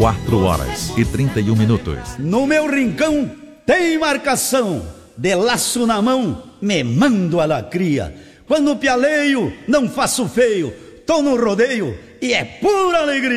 4h31. No meu rincão tem marcação, de laço na mão, me mando a lacria. Quando pialeio, não faço feio, tô no rodeio e é pura alegria.